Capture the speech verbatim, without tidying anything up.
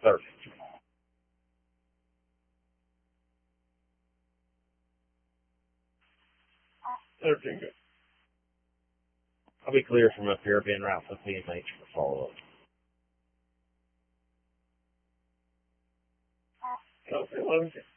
thirty. Thirteen. Good. I'll be clear from up here, being route for P M H for follow up. Okay, well,